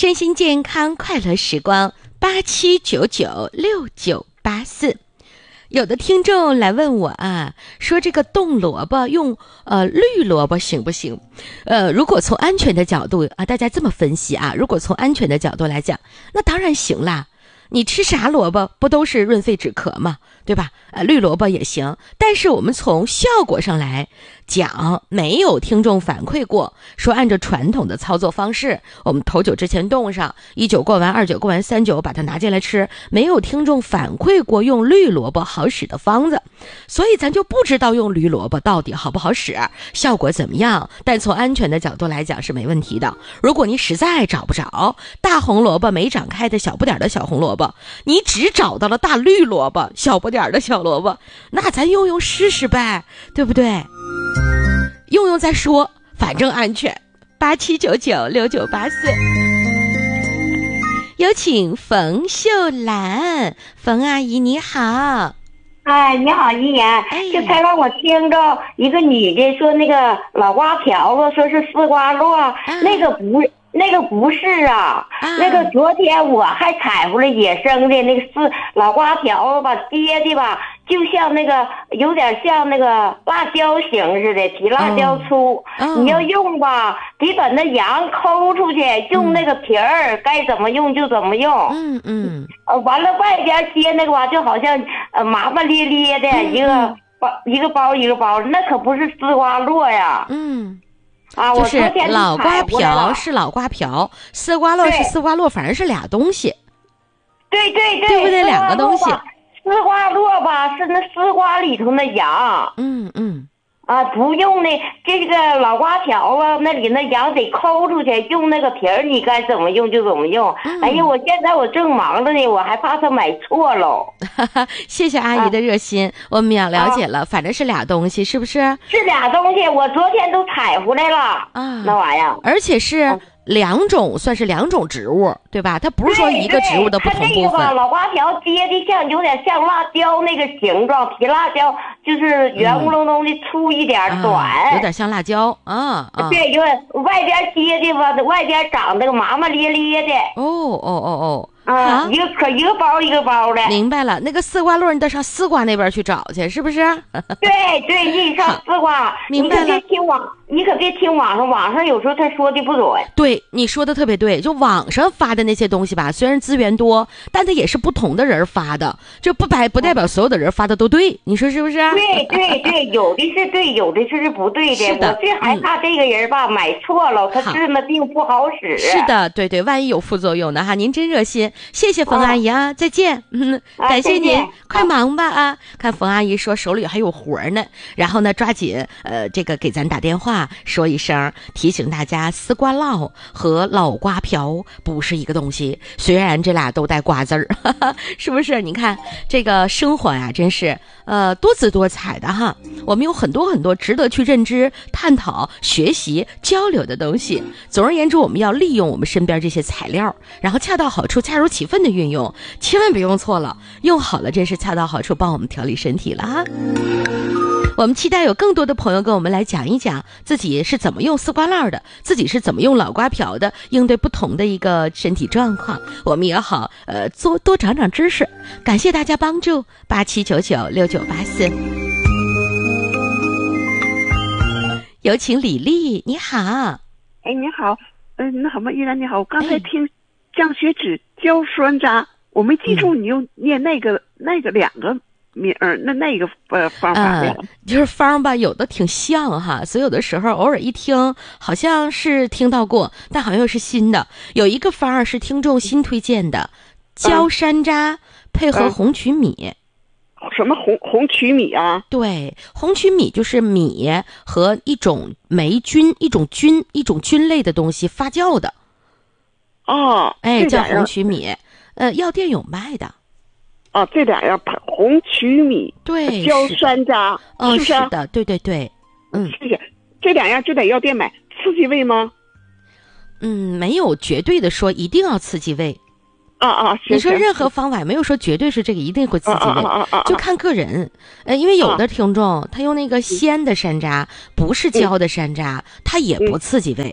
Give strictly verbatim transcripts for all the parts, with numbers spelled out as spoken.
身心健康快乐时光，八七九九六九八四。有的听众来问我啊，说这个冻萝卜用呃绿萝卜行不行？呃，如果从安全的角度啊，大家这么分析啊，如果从安全的角度来讲，那当然行啦。你吃啥萝卜不都是润肺止咳吗？对吧？呃，绿萝卜也行。但是我们从效果上来讲，没有听众反馈过说按照传统的操作方式，我们头九之前冻上，一九过完，二九过完，三九把它拿进来吃，没有听众反馈过用绿萝卜好使的方子，所以咱就不知道用绿萝卜到底好不好使，效果怎么样。但从安全的角度来讲是没问题的。如果你实在找不着大红萝卜没长开的小不点的小红萝卜，你只找到了大绿萝卜小不点的小萝卜，那咱用用试试呗，对不对？用用再说，反正安全。八七九九六九八四，有请冯秀兰，冯阿姨你好。 哎，你好，姨言，就才让我听着一个女的说那个老瓜条子，说是丝瓜络，啊、那个不，那个不是啊，啊那个昨天我还采回来野生的那个丝老瓜条子吧，结的吧，就像那个有点像那个辣椒形似的，比辣椒粗。哦、你要用吧，得把那瓤抠出去，用那个皮儿，该、嗯、怎么用就怎么用。嗯嗯。呃，完了外边接那个吧，就好像呃麻麻咧咧的、嗯、一个包一个包一个包，那可不是丝瓜络呀。嗯。啊， 就是老瓜瓢是老瓜瓢，丝瓜络是丝瓜络，反正是俩东西。 对对对， 对不对？两个东西。 丝瓜络吧是那丝瓜里头的瓤。嗯嗯。啊，不用那这个老瓜条啊，那里那瓤得抠出去，用那个皮儿，你该怎么用就怎么用。嗯、哎呀，我现在我正忙着呢，我还怕他买错喽。 谢谢阿姨的热心，啊、我们也了解了、啊，反正是俩东西，是不是？ 是俩东西，我昨天都采回来了啊，那玩意儿， 而且是。啊两种算是两种植物，对吧？它不是说一个植物的不同部分。 它那个老瓜条接的像有点像辣椒那个形状，比辣椒就是圆咕隆咚的粗一点、嗯、短、 啊，有点像辣椒啊啊。 对，因为外边接的吧，外边长得麻麻咧咧的。 哦哦哦哦。 啊，一个可一个包一个包的。 明白了，那个丝瓜络你得上丝瓜那边去找去，是不是？ 对对，你上丝瓜， 明白了。 你可别听网，你可别听网上，网上有时候他说的不准。 对，你说的特别对，就网上发的那些东西吧，虽然资源多，但它也是不同的人发的，这不代不代表所有的人发的都对，你说是不是？ 对对对，有的是对，有的是不对的。 是的， 我最害怕这个人吧、嗯、买错了，他治那病不好使。 是的，对对，万一有副作用呢哈，您真热心。谢谢冯阿姨啊，啊再见。嗯，感谢您，啊、快忙吧啊！看冯阿姨说手里还有活呢，然后呢抓紧呃这个给咱打电话说一声，提醒大家丝瓜烙和老瓜瓢不是一个东西，虽然这俩都带瓜字儿，是不是？你看这个生活呀、啊，真是呃多姿多彩的哈。我们有很多很多值得去认知、探讨、学习、交流的东西。总而言之，我们要利用我们身边这些材料，然后恰到好处、恰如其分的运用，千万别用错了，用好了真是恰到好处，帮我们调理身体了哈。我们期待有更多的朋友跟我们来讲一讲自己是怎么用丝瓜烙的，自己是怎么用老瓜瓢的，应对不同的一个身体状况，我们也好呃多多长长知识。感谢大家帮助，八七九九六九八四。有请李丽，你好。 哎，你好，嗯、呃，那什么，依然你好，我刚才听降血脂、胶酸渣，我没记住你用念那个、嗯、那个两个名儿，那那个呃方法的、 呃，就是方吧，有的挺像哈，所以有的时候偶尔一听，好像是听到过，但好像又是新的。有一个方是听众新推荐的，胶山楂配合红曲米。嗯什么红红曲米啊？ 对，红曲米就是米和一种霉菌、一种菌、一种菌类的东西发酵的。 哦， 哎，叫红曲米，呃，药店有卖的。 哦，这俩要配红曲米， 对， 胶山楂， 哦， 是不是？ 是的，对对对，嗯， 谢谢。这两样就在药店买，刺激胃吗？ 嗯，没有绝对的说一定要刺激胃。 啊啊！ 你说任何方法也没有说绝对是这个一定会刺激胃， 啊啊啊啊、 就看个人。呃，因为有的听众、啊、他用那个鲜的山楂，不是胶的山楂，它、嗯、也不刺激胃。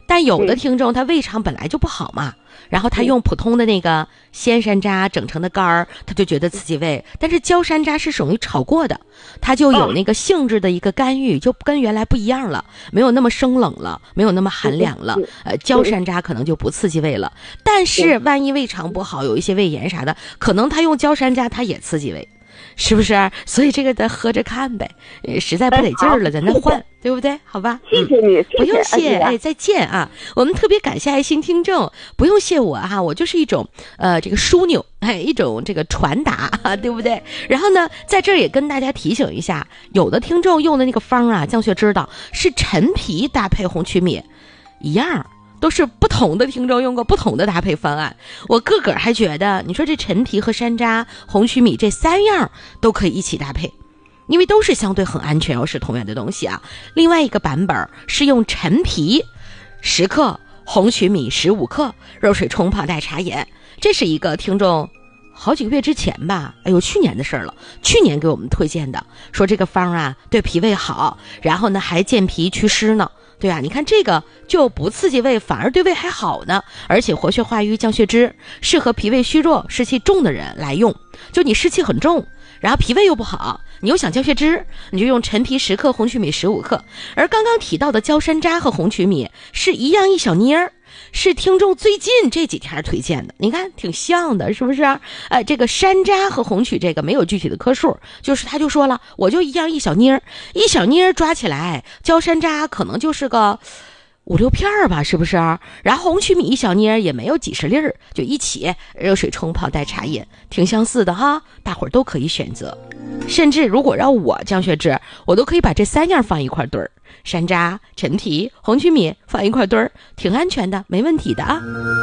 但有的听众他胃肠本来就不好嘛，然后他用普通的那个鲜山楂整成的干儿，他就觉得刺激胃。但是焦山楂是属于炒过的，它就有那个性质的一个干预，就跟原来不一样了，没有那么生冷了，没有那么寒凉了。呃，焦山楂可能就不刺激胃了。但是万一胃肠不好，有一些胃炎啥的，可能他用焦山楂它也刺激胃。是不是？所以这个咱喝着看呗，实在不得劲儿了，咱再换，对不对？好吧， 谢谢你， 嗯、不用谢，哎，再见啊！我们特别感谢爱心听众，不用谢我哈、啊，我就是一种呃这个枢纽，哎，一种这个传达，啊、对不对？然后呢，在这儿也跟大家提醒一下，有的听众用的那个方啊，降血脂的是陈皮搭配红曲米，一样。都是不同的听众用过不同的搭配方案，我个个还觉得，你说这陈皮和山楂、红曲米这三样都可以一起搭配，因为都是相对很安全又是同源的东西啊。另外一个版本是用陈皮十克、红曲米十五克，热水冲泡代茶饮。这是一个听众好几个月之前吧，哎呦，去年的事了，去年给我们推荐的，说这个方啊对脾胃好，然后呢还健脾祛湿呢。对啊，你看这个就不刺激胃，反而对胃还好呢，而且活血化瘀降血脂，适合脾胃虚弱湿气重的人来用。就你湿气很重，然后脾胃又不好，你又想降血脂，你就用陈皮十克，红曲米十五克。而刚刚提到的焦山楂和红曲米是一样一小捏儿，是听众最近这几天推荐的，你看挺像的，是不是？呃，这个山楂和红曲这个没有具体的克数，就是他就说了，我就一样一小捏儿，一小捏儿抓起来，焦山楂可能就是个五六片儿吧，是不是？然后红曲米一小捏儿也没有几十粒儿，就一起热水冲泡代茶饮，挺相似的哈，大伙儿都可以选择。甚至如果让我降血脂，我都可以把这三样放一块堆儿，山楂、陈皮、红曲米放一块堆儿，挺安全的，没问题的啊。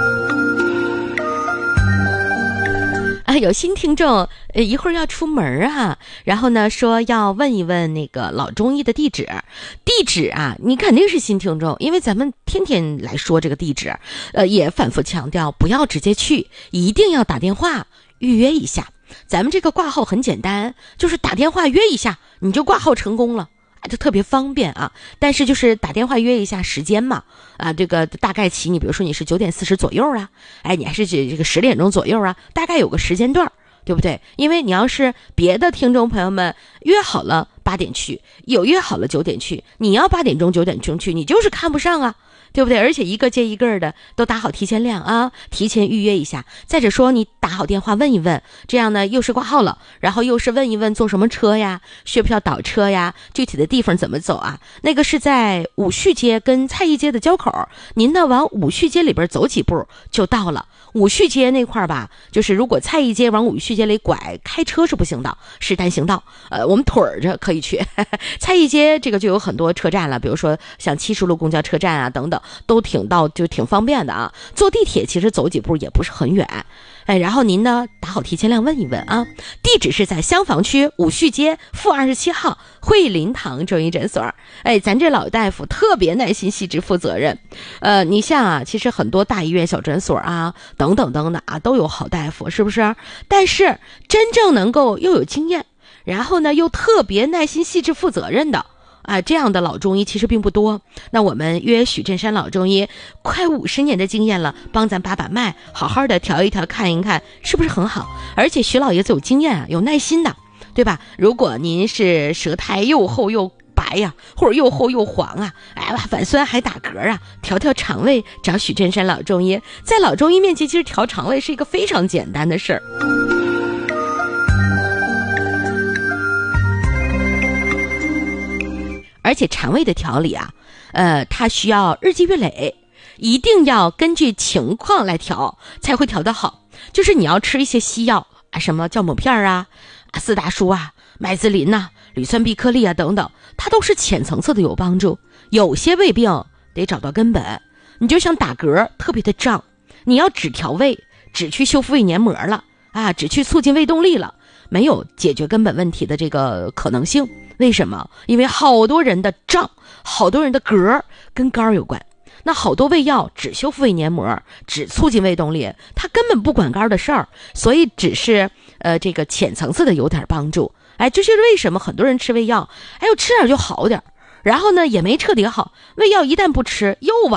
啊，有新听众，呃，一会儿要出门啊，然后呢说要问一问那个老中医的地址，地址啊，你肯定是新听众，因为咱们天天来说这个地址，呃，也反复强调不要直接去，一定要打电话预约一下。咱们这个挂号很简单，就是打电话约一下，你就挂号成功了。就特别方便啊，但是就是打电话约一下时间嘛，啊，这个大概起，你比如说你是九点四十左右啊，哎，你还是这个十点钟左右啊，大概有个时间段，对不对？因为你要是别的听众朋友们约好了八点去，有约好了九点去，你要八点钟九点钟去，你就是看不上啊。对不对？而且一个接一个的都打好提前量啊，提前预约一下。再者说你打好电话问一问，这样呢又是挂号了，然后又是问一问坐什么车呀，需不需要倒车呀，具体的地方怎么走啊。那个是在武旭街跟蔡义街的交口，您呢往武旭街里边走几步就到了。武旭街那块吧，就是如果蔡义街往武旭街里拐，开车是不行的，是单行道，呃我们腿儿着可以去。蔡义街这个就有很多车站了，比如说像七十路公交车站啊等等，都挺到就挺方便的啊。坐地铁其实走几步也不是很远。哎，然后您呢打好提前量问一问啊，地址是在襄坊区武旭街负二十七号惠林堂中医诊所。哎，咱这老大夫特别耐心细致负责任。呃，你像啊，其实很多大医院小诊所啊等等等等啊都有好大夫，是不是？但是真正能够又有经验，然后呢又特别耐心细致负责任的啊，这样的老中医其实并不多。那我们约许振山老中医快五十年的经验了，帮咱把把脉，好好的调一调，看一看是不是很好。而且徐老爷子有经验啊，有耐心的，对吧？如果您是舌苔又厚又白呀、啊，或者又厚又黄啊，哎呀，反酸还打嗝啊，调调肠胃，找许振山老中医。在老中医面前，其实调肠胃是一个非常简单的事儿。而且肠胃的调理啊，呃，它需要日积月累，一定要根据情况来调，才会调得好。就是你要吃一些西药啊，什么酵母片啊、啊四大叔啊、麦滋林呐、啊、氯酸吡颗粒啊等等，它都是浅层次的有帮助。有些胃病得找到根本，你就像打嗝特别的胀，你要只调胃，只去修复胃黏膜了啊，只去促进胃动力了，没有解决根本问题的这个可能性。为什么？因为好多人的胀，好多人的嗝跟肝有关。那好多胃药只修复胃黏膜，只促进胃动力，它根本不管肝的事儿，所以只是呃这个浅层次的有点帮助。哎，这就是为什么很多人吃胃药，哎呦吃点就好点，然后呢也没彻底好，胃药一旦不吃又往